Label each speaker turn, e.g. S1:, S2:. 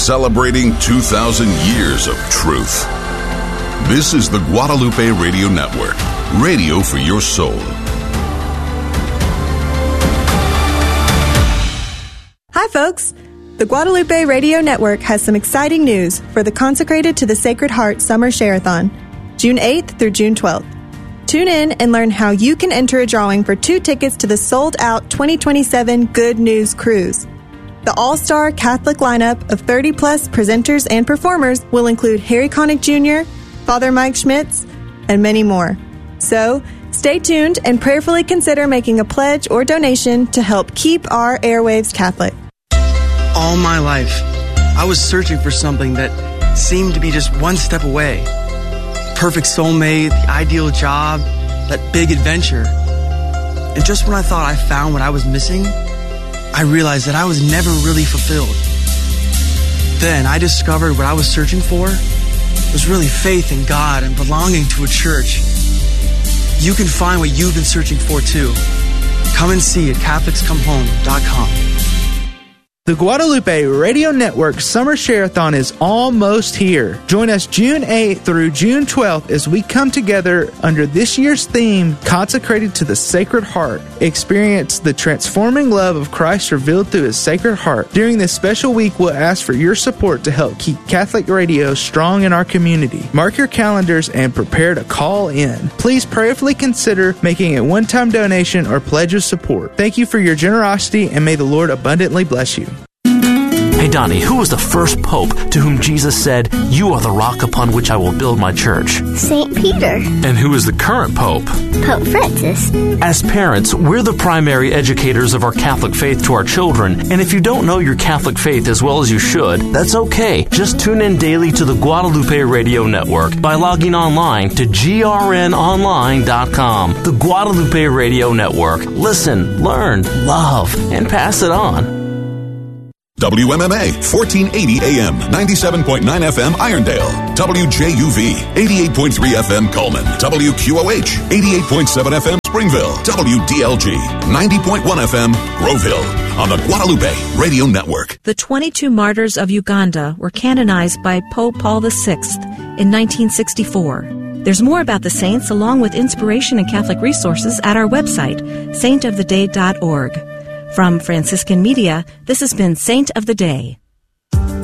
S1: celebrating 2,000 years of truth. This is the Guadalupe Radio Network, radio for your soul.
S2: Hi, folks. The Guadalupe Radio Network has some exciting news for the Consecrated to the Sacred Heart Summer Share-a-thon, June 8th through June 12th. Tune in and learn how you can enter a drawing for 2 tickets to the sold-out 2027 Good News Cruise. The all-star Catholic lineup of 30-plus presenters and performers will include Harry Connick Jr., Father Mike Schmitz, and many more. So, stay tuned and prayerfully consider making a pledge or donation to help keep our airwaves Catholic.
S3: All my life, I was searching for something that seemed to be just one step away. Perfect soulmate, the ideal job, that big adventure. And just when I thought I found what I was missing, I realized that I was never really fulfilled. Then I discovered what I was searching for was really faith in God and belonging to a church. You can find what you've been searching for too. Come and see at CatholicsComeHome.com.
S4: The Guadalupe Radio Network Summer Share-a-thon is almost here. Join us June 8th through June 12th as we come together under this year's theme, Consecrated to the Sacred Heart. Experience the transforming love of Christ revealed through His Sacred Heart. During this special week, we'll ask for your support to help keep Catholic radio strong in our community. Mark your calendars and prepare to call in. Please prayerfully consider making a one-time donation or pledge of support. Thank you for your generosity, and may the Lord abundantly bless you.
S5: Hey Donnie, who was the first pope to whom Jesus said, "You are the rock upon which I will build my church"?
S6: St. Peter.
S5: And who is the current pope?
S6: Pope Francis.
S5: As parents, we're the primary educators of our Catholic faith to our children, and if you don't know your Catholic faith as well as you should, that's okay. Just tune in daily to the Guadalupe Radio Network by logging online to grnonline.com. The Guadalupe Radio Network. Listen, learn, love, and pass it on.
S1: WMMA, 1480 AM, 97.9 FM, Irondale. WJUV, 88.3 FM, Coleman. WQOH, 88.7 FM, Springville. WDLG, 90.1 FM, Grove Hill. On the Guadalupe Radio Network.
S7: The 22 martyrs of Uganda were canonized by Pope Paul VI in 1964. There's more about the saints along with inspiration and Catholic resources at our website, saintoftheday.org. From Franciscan Media, this has been Saint of the Day.